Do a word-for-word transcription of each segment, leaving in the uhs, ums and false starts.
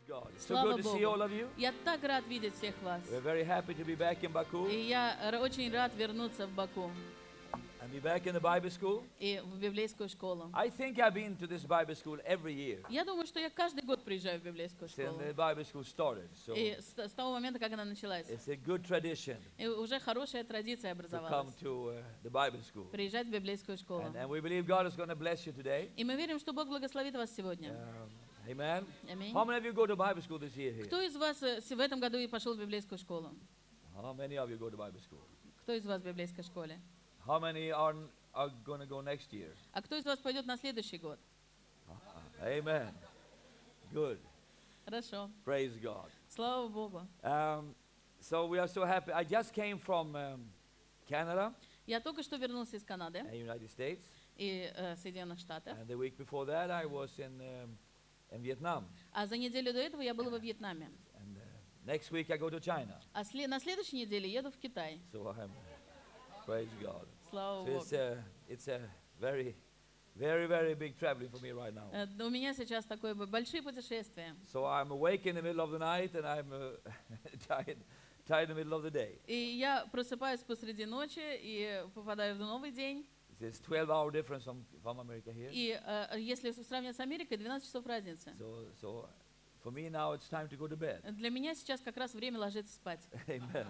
God. It's so Слава good to see all Богу. of you. Я так рад видеть всех вас. We're very happy to be back in Baku И я р- очень рад вернуться в Баку and be back in the Bible school. и в библейскую школу. I think I've been to this Bible school every year Я думаю, что я каждый год приезжаю в библейскую since школу. the Bible school started. So И с, с того момента, как она началась. it's a good tradition И уже хорошая традиция to come образовалась. to uh, the Bible school. Приезжать в библейскую школу. And, and we believe God is going to bless you today. И мы верим, что Бог благословит вас сегодня. Um, amen. Аминь. How many of you go to Bible school this year here? Кто из вас э, с- в этом году и пошел в библейскую школу? How many of you go to Bible school? Кто из вас в библейской школе? How many are, are going to go next year? А кто из вас пойдет на следующий год? Amen. Good. Хорошо. Praise God. Слава Богу. Um, so we are so happy. I just came from um, Canada Я только что вернулся из Канады and United States, и э, Соединенных Штатов. and the week before that I was in um, in Vietnam, А за неделю до этого я была во Вьетнаме. and uh, next week I go to China. А сле- на следующей неделе еду в Китай. So I'm praise God. Слава So it's Богу. a it's a very very very big traveling for me right now. Э, У меня сейчас такое б- большие путешествия. So I'm awake in the middle of the night and I'm uh, tired tired in the middle of the day. И я просыпаюсь посреди ночи и попадаю в новый день. There's twelve hour difference from from America here. И э, если сравнивать с Америкой, двенадцать часов разницы. So so for me now it's time to go to bed. Для меня сейчас как раз время ложиться спать. Amen.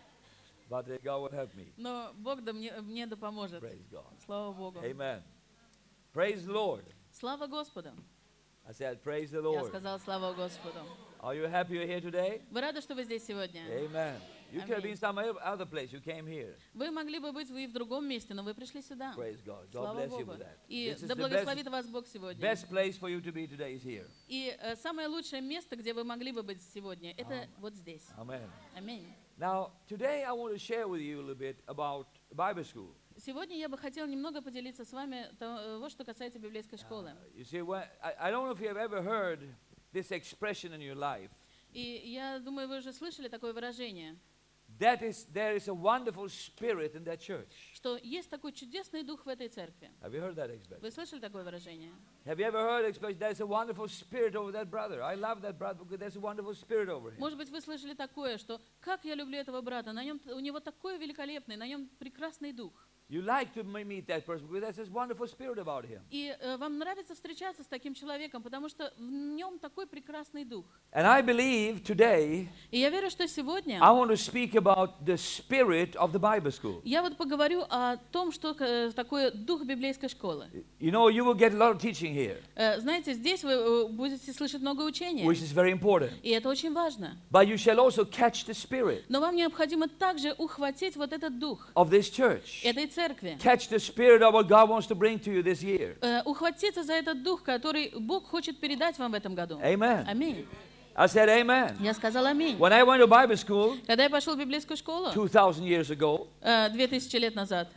But uh, God will help me. Но Бог да мне, мне да поможет. Praise God. Слава Богу. Amen. Praise the Lord. Слава Господу. I said, praise the Я Lord. сказала слава Господу. Are you happy you're here today? Вы рады, что вы здесь сегодня? Amen. You could have been Аминь. some o- other place. You came here. Вы могли бы быть и в другом месте, но вы пришли сюда. Praise God. God Слава bless you Богу. for that. И This is да the благословит best, вас Бог сегодня. best place for you to be today is here. И э, самое лучшее место, где вы могли бы быть сегодня, это вот здесь. Amen. Аминь. Now, today I want to share with you a little bit about Bible school. Сегодня я бы хотела немного поделиться с вами того, что касается библейской школы. You see, when, I, I don't know if you have ever heard this expression in your life. И я думаю, вы уже слышали такое выражение, That is, there is a wonderful spirit in that church. что есть такой чудесный дух в этой церкви. Have you heard that expression? Вы слышали такое выражение? Have you ever heard the expression, there's a wonderful spirit over that brother? I love that brother because there's a wonderful spirit over him. Может быть, вы слышали такое, что «как я люблю этого брата, на нем, у него такой великолепный, на нем прекрасный дух». You like to m- meet that person because there's this wonderful spirit about him. И э, вам нравится встречаться с таким человеком, потому что в нем такой прекрасный дух. And I believe today И я верю, что сегодня I want to speak about the spirit of the Bible school. я вот поговорю о том, что э, такое дух библейской школы. You know, you will get a lot of teaching here, Э, Знаете, здесь вы э, будете слышать много учения, which is very important. и это очень важно. But you shall also catch the spirit Но вам необходимо также ухватить вот этот дух of this church. этой церкви. Catch the spirit of what God wants to bring to you this year. Э, Ухватиться за этот дух, который Бог хочет передать вам в этом году. Amen. Аминь. I said amen. Я сказала аминь. When I went to Bible school Когда я пошел в библейскую школу two thousand years ago, э, две тысячи лет назад,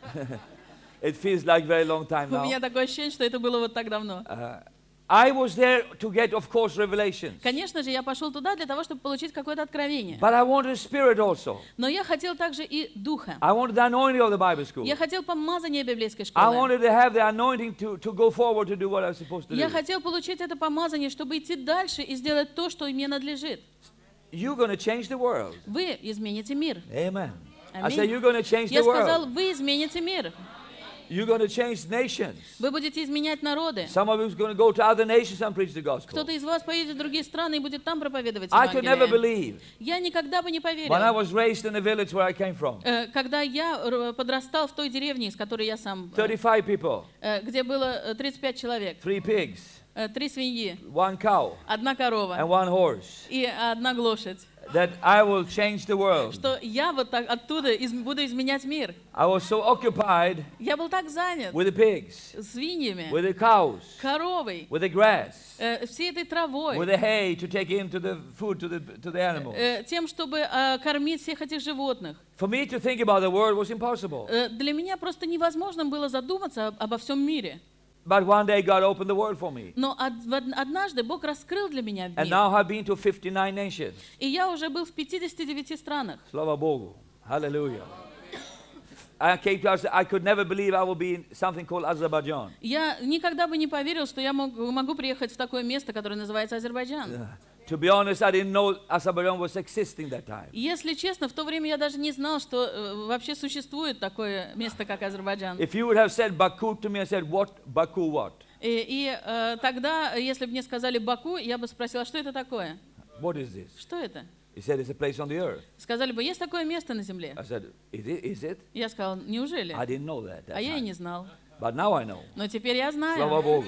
it feels like a very long time у меня now. такое ощущение, что это было вот так давно. Uh, I was there to get, of course, revelations. Конечно же, я пошел туда для того, чтобы получить какое-то откровение. But I wanted a spirit also. Но я хотел также и духа. I wanted the anointing of the Bible school. Я хотел помазание библейской I школы. wanted to have the anointing to, to go forward to do what I was supposed to Я do. хотел получить это помазание, чтобы идти дальше и сделать то, что мне надлежит. You're going to change the world. Вы измените мир. Amen. I Аминь. said, you're going to change Я the сказал, world. вы измените мир. You're going to change nations. Вы будете изменять народы. Some of you are going to go to other nations and preach the gospel. Кто-то из вас поедет в другие страны и будет там проповедовать I could never Евангелие. believe Я никогда бы не when I поверил, was raised in the village where I came from. э, когда я р- подрастал в той деревне, из которой я сам, э, thirty-five people, э, где было э, тридцать пять человек, three pigs, э, три свиньи, one cow, одна and корова one horse. и одна лошадь. That I will change the world. Что я вот так оттуда из- буду изменять мир. I was so occupied Я был так занят with the pigs, свиньями, with the cows, коровой, with the grass, э, всей этой with травой, the hay to take into the food to the to the animals. э, тем, чтобы э, кормить всех этих животных. For me to think about the world was impossible. Э, Для меня просто невозможно было задуматься об- обо всем мире. But one day God opened the world for me. Но од- в од- однажды Бог раскрыл для меня And мир. now I've been to fifty-nine nations. И я уже был в пятидесяти девяти странах. Slava Bogu. Hallelujah. I came to, I could never believe I would be in something called Azerbaijan. Я никогда бы не поверил, что я мог- могу приехать в такое место, которое называется Азербайджан. To be honest, I didn't know Azerbaijan was existing that time. И если честно, в то время я даже не знал, что э, вообще существует такое место, как Азербайджан. If you would have said Baku to me, I said, what? Baku what? И, и э, тогда, если бы мне сказали Баку, я бы спросила, что это такое? What is this? Что это? He said, it's a place on the earth. Сказали бы, есть такое место на земле. I said, is it? Is it? Я сказала, неужели? I didn't know that. that А я и time. не знал. But now I know. Но теперь я Slava знаю. Bogu.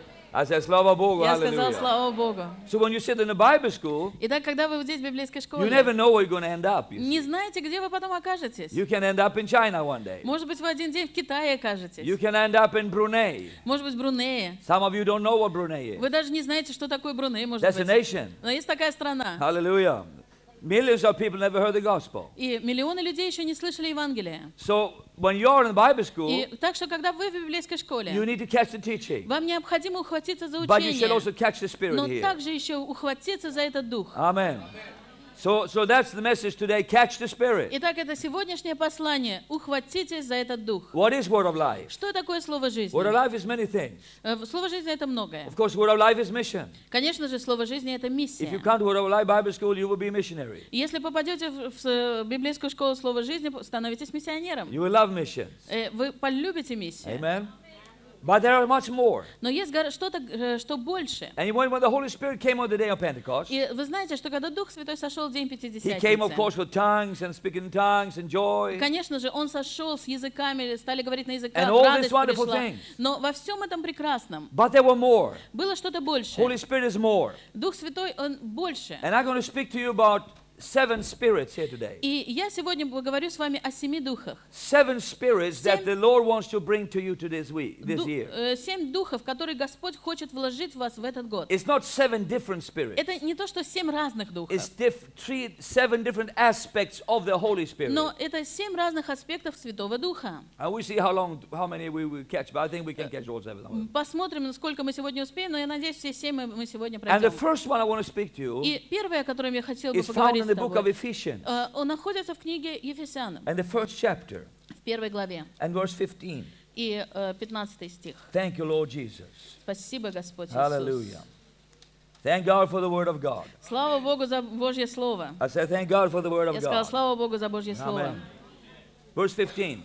I said, Slava Bogu, Я сказала, hallelujah. слава Богу. So when you sit in a Bible school, Итак, когда вы вот здесь в библейской you never школе, know where you're going to end up. You, не see. знаете, где вы потом окажетесь. You can end up in China one day. Может быть, в один день в Китае You окажетесь. can end up in Brunei. Может быть, в Брунее. Some of you don't know what Brunei is. Вы даже не знаете, что такое Бруней, может That's a быть. nation. Но есть такая страна. Hallelujah. Millions of people never heard the gospel. И миллионы людей еще не слышали Евангелия. So when you're in Bible school, И так что, когда вы в библейской you школе, need to catch the teaching. вам необходимо ухватиться за But you should also учение, catch the Spirit но here. также еще ухватиться за этот дух. Amen. So, so that's the message today. Catch the Spirit. Итак, это сегодняшнее послание. Ухватитесь за этот дух. What is word of life? Что такое слово жизни? Word of life is many things. Э, Слово жизни это многое. Of course, word of life is mission. Конечно же, слово жизни это If you миссия. come to word of life Bible school, you will be a missionary. Если попадете в, в, э, библейскую школу слова жизни, становитесь миссионером. You will love missions. Э, Вы полюбите миссию. Amen. But there are much more. Но есть гора- что-то, э, что больше. And when, when the Holy Spirit came on the day of Pentecost, И вы знаете, что когда Дух Святой сошел в день He came, of Пятидесятницы, course, with tongues and speaking in tongues and joy. конечно же, Он сошел с языками, стали говорить на языках, And all радость these wonderful пришла. things. Но во всем этом прекрасном But there were more. было что-то большее. Holy Spirit is more. Дух Святой, Он больше. And I'm going to speak to you about seven spirits here today. И я сегодня поговорю с вами о семи духах. Seven spirits that Семь- the Lord wants to bring to you to this week, this Ду- year. э, Семь духов, которые Господь хочет вложить в вас в этот год. It's not seven different spirits. Это не то, что семь разных духов, It's diff- three, seven different aspects of the Holy Spirit. но это семь разных аспектов Святого Духа. And we see how long, how many we will catch, but I think we can catch all seven of them. Посмотрим, насколько мы сегодня успеем, но я надеюсь, все семь мы- мы сегодня And the пройдем. first one I want to speak to you И первое, о котором я хотела бы is found поговорить in с the book of тобой, Ephesians э, он находится в книге Ефесянам, and the first chapter в первой главе, and verse fifteen. и э, пятнадцатый стих. Thank you, Lord Jesus. Спасибо, Господь Иисус. Hallelujah. Thank God for the word of God. Слава Богу за Божье Слово. I said, thank God for the word Я of сказала, God. слава Богу за Божье Слово. Amen. Verse fifteen.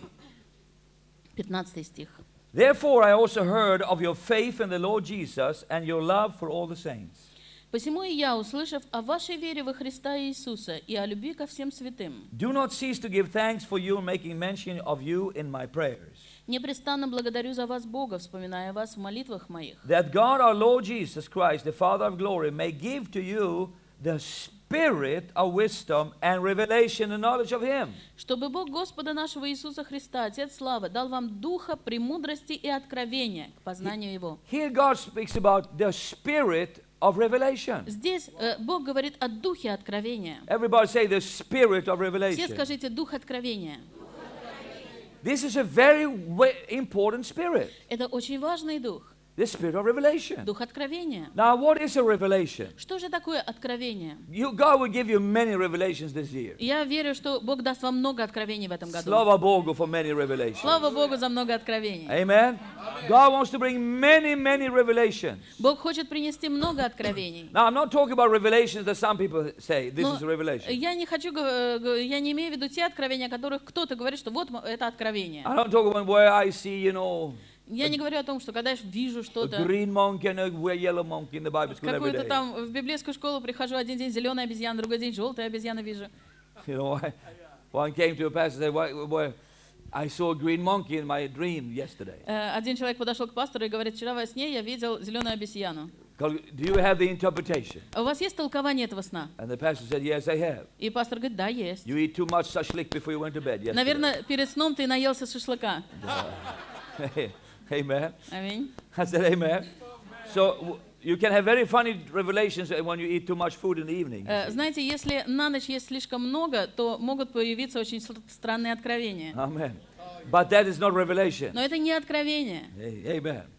пятнадцатый стих. Therefore, I also heard of your faith in the Lord Jesus and your love for all the saints. «Посему и я, услышав о вашей вере во Христа Иисуса и о любви ко всем святым, Do not cease to give thanks for you, making mention of you in my prayers. непрестанно благодарю за вас Бога, вспоминая вас в молитвах моих, That God our Lord Jesus Christ, the Father of glory, may give to you the spirit of wisdom and revelation and knowledge of Him. чтобы Бог Господа нашего Иисуса Христа, Отец славы, дал вам духа премудрости и откровения к познанию Его». Here God speaks about the spirit of revelation. Здесь э, Бог говорит о духе откровения. Everybody say the spirit of Все revelation. скажите «дух откровения». This is a very wa- important spirit, Это очень важный дух, the spirit of revelation. дух откровения. Now, what is a revelation? Что же такое откровение? You, God will give you many revelations this year. Я верю, что Бог даст вам много откровений в этом году. Slava Bogu for many revelations. Слава Богу за много откровений. Amen. God wants to bring many, many revelations. Бог хочет принести много откровений. Now, I'm not talking about revelations that some people say this Но is a revelation. я не хочу, г- г- я не имею в виду те откровения, о которых кто-то говорит, что вот м- это откровение. I'm not talking about where I see, you know, Я не говорю о том, что когда я вижу a что-то, green monkey and a yellow monkey in the Bible school every какую-то day. там в библейскую школу прихожу, один день зеленая обезьяна, другой день желтая обезьяна вижу. You know, I, one came to a pastor and said, why, why, I saw a green monkey in my dream yesterday. Э, Один человек подошел к пастору и говорит: вчера во сне я видел зеленую обезьяну. Do you have the interpretation? А у вас есть толкование этого сна? And the pastor said, yes, I have. И пастор говорит: да, есть. You eat too much shashlik before you went to bed yesterday. Наверное, перед сном ты наелся шашлыка. Amen. Аминь. I said, amen. So w- you can have very funny revelations when you eat too much food in the evening. Э, Знаете, если на ночь есть слишком много, то могут появиться очень с- странные откровения. Amen. But that is not revelation. Но это не откровение. Hey, amen.